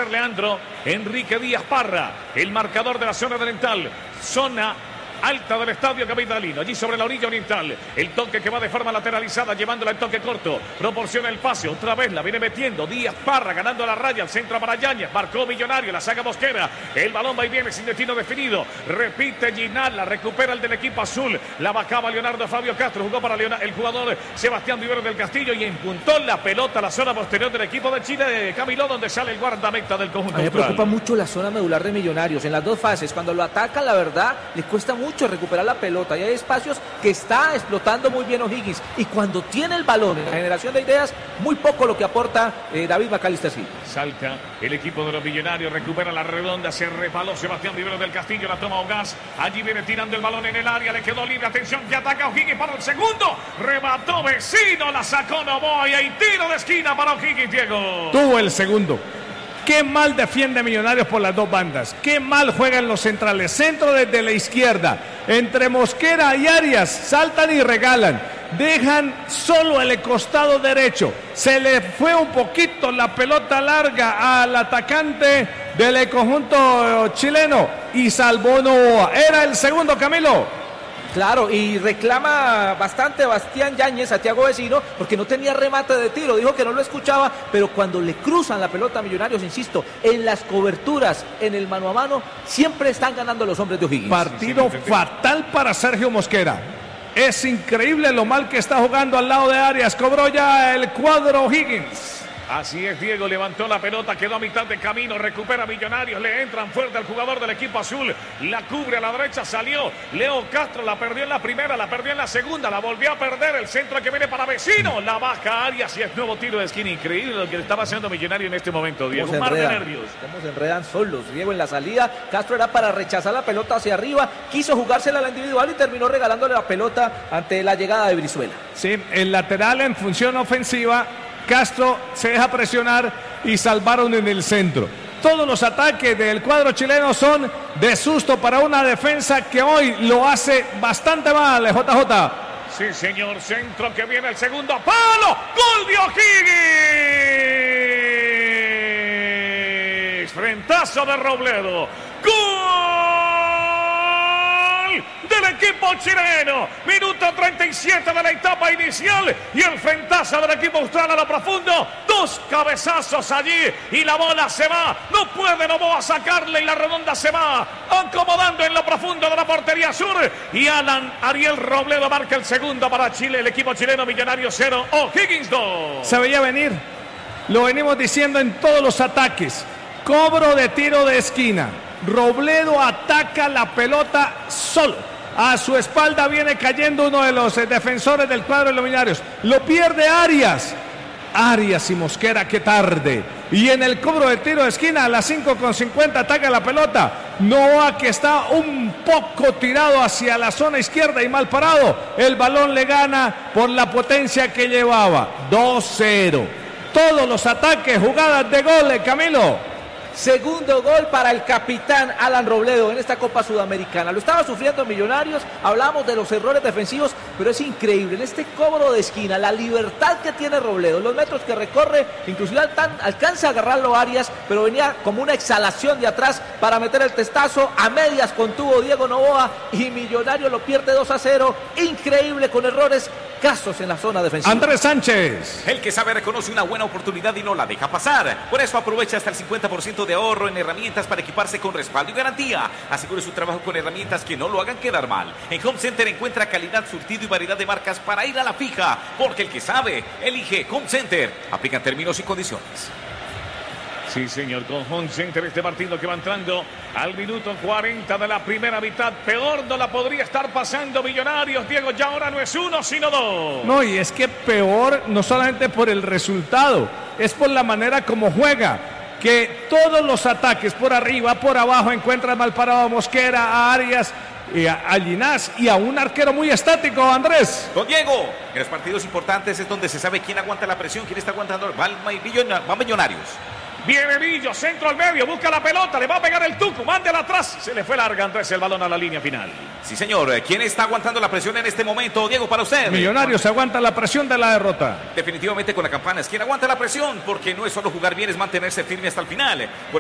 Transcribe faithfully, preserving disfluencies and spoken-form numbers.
ser Leandro Enrique Díaz Parra, el marcador de la zona oriental, zona alta del estadio capitalino, allí sobre la orilla oriental, el toque que va de forma lateralizada, llevándola en toque corto, proporciona el pase, otra vez la viene metiendo Díaz Parra, ganando la raya, al centro para Yáñez, marcó Millonario, la saca Mosquera, el balón va y viene sin destino definido, repite Ginal, la recupera el del equipo azul, la bajaba Leonardo Fabio Castro, jugó para Leonardo, el jugador Sebastián Vivero del Castillo y empuntó la pelota a la zona posterior del equipo de Chile, Camilo, donde sale el guardameta del conjunto. A mí me preocupa mucho la zona medular de Millonarios, en las dos fases, cuando lo atacan, la verdad, les cuesta mucho mucho recuperar la pelota y hay espacios que está explotando muy bien O'Higgins y cuando tiene el balón en la generación de ideas, muy poco lo que aporta eh, David Macalister Silva. Salta el equipo de los Millonarios, recupera la redonda, se repaló Sebastián Vivero del Castillo, la toma Ogaz, allí viene tirando el balón en el área, le quedó libre, atención que ataca O'Higgins para el segundo, remató Vecino, la sacó Novoa y hay tiro de esquina para O'Higgins, Diego. Tuvo el segundo. Qué mal defiende Millonarios por las dos bandas. Qué mal juegan los centrales. Centro desde la izquierda. Entre Mosquera y Arias saltan y regalan. Dejan solo el costado derecho. Se le fue un poquito la pelota larga al atacante del conjunto chileno y salvó Novoa. Era el segundo, Camilo. Claro, y reclama bastante Bastián Yáñez a Thiago Vecino porque no tenía remate de tiro, dijo que no lo escuchaba, pero cuando le cruzan la pelota a Millonarios, insisto, en las coberturas, en el mano a mano, siempre están ganando los hombres de O'Higgins. Partido fatal para Sergio Mosquera. Es increíble lo mal que está jugando al lado de Arias, cobró ya el cuadro O'Higgins. Así es, Diego, levantó la pelota, quedó a mitad de camino, recupera Millonarios, le entran fuerte al jugador del equipo azul, la cubre a la derecha, salió Leo Castro, la perdió en la primera, la perdió en la segunda, la volvió a perder, el centro que viene para Vecino, la baja Arias y es nuevo tiro de esquina, increíble lo que le estaba haciendo Millonario en este momento, Diego, un mar de nervios. Cómo se enredan solos, Diego, en la salida, Castro era para rechazar la pelota hacia arriba, quiso jugársela a la individual y terminó regalándole la pelota ante la llegada de Brizuela. Sí, el lateral en función ofensiva, Castro se deja presionar y salvaron en el centro. Todos los ataques del cuadro chileno son de susto para una defensa que hoy lo hace bastante mal, J J. Sí, señor, centro que viene el segundo palo, gol de O'Higgins, frentazo de Robledo, gol del equipo chileno, minuto treinta y siete de la etapa inicial y el frentazo del equipo austral a lo profundo, dos cabezazos allí y la bola se va, no puede Novoa sacarle y la redonda se va acomodando en lo profundo de la portería sur y Alan Ariel Robledo marca el segundo para Chile, el equipo chileno, Millonario cero, O'Higgins dos. Se veía venir, lo venimos diciendo en todos los ataques, cobro de tiro de esquina, Robledo ataca la pelota solo. A su espalda viene cayendo uno de los eh, defensores del cuadro de los Millonarios. Lo pierde Arias. Arias y Mosquera, qué tarde. Y en el cobro de tiro de esquina a las cinco con cincuenta ataca la pelota. Novoa, que está un poco tirado hacia la zona izquierda y mal parado. El balón le gana por la potencia que llevaba. dos cero. Todos los ataques, jugadas de gol, Camilo. Segundo gol para el capitán Alan Robledo en esta Copa Sudamericana. Lo estaba sufriendo Millonarios, hablamos de los errores defensivos, pero es increíble en este cobro de esquina, la libertad que tiene Robledo, los metros que recorre, inclusive alcanza a agarrarlo Arias, pero venía como una exhalación de atrás para meter el testazo, a medias contuvo Diego Novoa y Millonario lo pierde dos a cero, increíble con errores, casos en la zona defensiva. Andrés Sánchez. El que sabe reconoce una buena oportunidad y no la deja pasar. Por eso aprovecha hasta el cincuenta por ciento de ahorro en herramientas para equiparse con respaldo y garantía. Asegure su trabajo con herramientas que no lo hagan quedar mal. En Home Center encuentra calidad, surtido y variedad de marcas para ir a la fija. Porque el que sabe, elige Home Center. Aplican términos y condiciones. Sí, señor, con Home Center este partido que va entrando al minuto cuarenta de la primera mitad. Peor no la podría estar pasando Millonarios, Diego, ya ahora no es uno, sino dos. No, y es que peor no solamente por el resultado, es por la manera como juega. Que todos los ataques por arriba, por abajo, encuentran mal parado a Mosquera, a Arias, y a, a Ginás y a un arquero muy estático, Andrés. Don Diego, en los partidos importantes es donde se sabe quién aguanta la presión, quién está aguantando. Va, va Millonarios. Viene Villo, centro al medio, busca la pelota, le va a pegar el tuco, mándela atrás. Se le fue larga Andrés el balón a la línea final. Sí, señor. ¿Quién está aguantando la presión en este momento, Diego, para usted? Millonarios aguanta la presión de la derrota. Definitivamente con la campana es quien aguanta la presión, porque no es solo jugar bien, es mantenerse firme hasta el final. Por